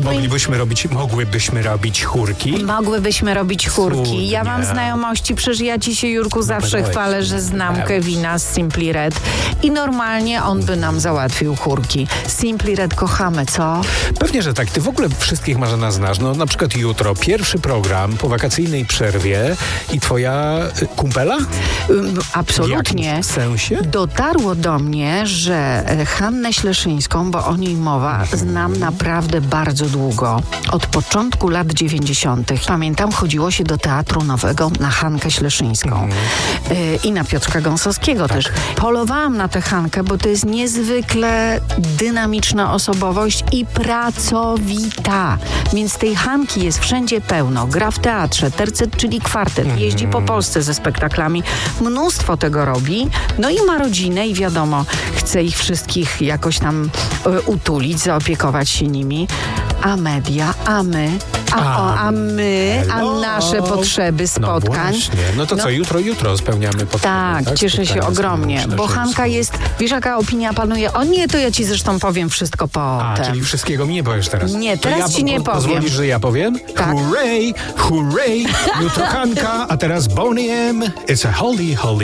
Mogłybyśmy robić chórki? Mogłybyśmy robić chórki. Cudnie. Ja mam znajomości, przecież ja ci się, Jurku, zawsze chwalę, że znam Kevina z Simply Red i normalnie on by nam załatwił chórki. Simply Red kochamy, co? Pewnie, że tak. Ty w ogóle wszystkich, Marzena, znasz. No na przykład jutro, pierwszy program po wakacyjnej przerwie i twoja kumpela? Absolutnie. W jakimś sensie? Dotarło do mnie, że Hannę Śleszyńską, bo o niej mowa, znam naprawdę bardzo długo. Od początku lat 90. Pamiętam, chodziło się do Teatru Nowego na Hankę Śleszyńską. I na Piotrka Gąsowskiego też. Polowałam na tę Hankę, bo to jest niezwykle dynamiczna osobowość i pracowita. Więc tej Hanki jest wszędzie pełno. Gra w teatrze, tercet, czyli kwartet. Jeździ po Polsce ze spektaklami. Mnóstwo tego robi. No i ma rodzinę i wiadomo, chce ich wszystkich jakoś tam utulić, zaopiekować się nimi. A media, a my, a nasze potrzeby spotkań. No to co, jutro spełniamy potrzeby. Tak, cieszę się ogromnie, bo Hanka jest, wiesz jaka opinia panuje? O nie, to ja ci zresztą powiem wszystko potem. Czyli wszystkiego mi nie powiesz teraz. Nie, teraz ci nie powiem. Pozwolisz, że ja powiem? Tak. Hooray, hooray, jutro Hanka, a teraz Boney M. It's a holy